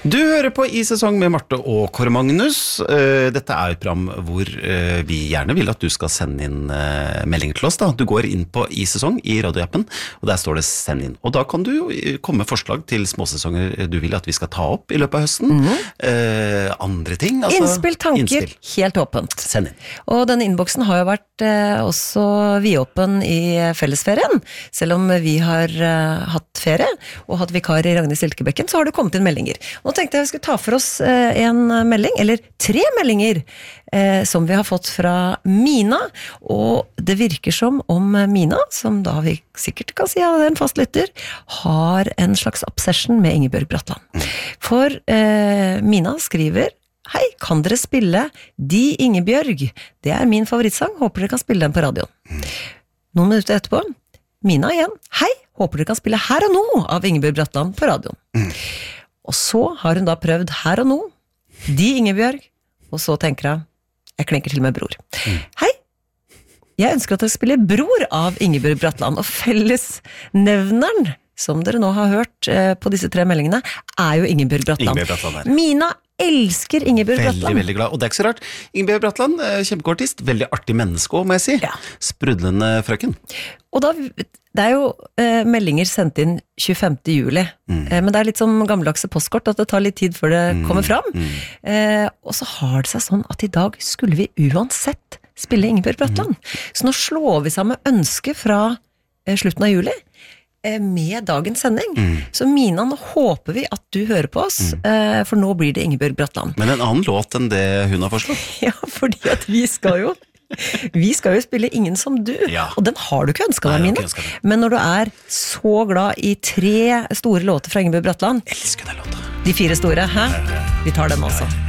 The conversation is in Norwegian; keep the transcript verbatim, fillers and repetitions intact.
Du hører på I sesong med Marte og Kåre Magnus. Dette er et program hvor vi gjerne vil at du skal sende inn melding til oss. Da. Du går inn på I sesong i radioappen, og der står det send inn. Og da kan du komme med forslag til småsesonger du vil at vi skal ta opp i løpet av høsten. Mm-hmm. eh, andre ting. Altså, innspill, tanker, innspill. Helt åpent. Send inn. Og denne innboksen har jo vært eh, også vidåpen i fellesferien. Selv om vi har eh, hatt ferie og hatt vikar i Ragnhild Silkebekken, så har det kommet inn meldinger. Nå tenkte jeg vi skulle ta for oss eh, en melding, eller tre meldinger, eh, som vi har fått fra Mina, og det virker som om Mina, som da vi sikkert kan si at det er en fast lytter, har en slags obsession med Ingebjørg Bratland. For eh, Mina skriver: Hei, kan dere spille De Ingebjørg? Det er min favorittsang, håper dere kan spille den på radioen. Noen minutter etterpå, Mina igjen: Hei, håper dere kan spille Her og Nå av Ingebjørg Bratland på radioen. Mm. Og så har hun da prøvd Her og Nå, De Ingebjørg, og så tenker hun, jeg klinker til med Bror. Mm. Hei, jeg ønsker at dere spiller Bror av Ingebjørg Bratland, og fellesnevneren, som dere nå har hørt eh, på disse tre meldingene, er jo Ingebjørg Bratland. Ingebjørg Bratland Mina elsker Ingebjørg veldig, Bratland. Veldig, veldig glad, og det er ikke så rart. Ingebjørg Bratland, kjempekortist, veldig artig menneske, må jeg si. Ja. Sprudlende frøken. Og da, det er jo eh, meldinger sendt inn tjuefemte juli, mm. eh, men det er litt som gammeldagse postkort, at det tar litt tid før det mm. kommer fram. Mm. Eh, og så har det seg sånn at i dag skulle vi uansett spille Ingebjørg Bratland. Mm. Så nå slår vi sammen ønske fra eh, slutten av juli, med dagens sending. Mm. Så Mina, nå håper vi at du hører på oss, mm. eh, for nå blir det Ingebjørg Bratland. Men en annen låt enn det hun har foreslått? Ja, fordi at vi skal jo vi skal jo spille Ingen som du, ja. Og den har du ikke ønsket deg, Mina. Men når du er så glad i tre store låter fra Ingebjørg Bratland, elsker den låta. De fire store, hæ? Vi tar den også.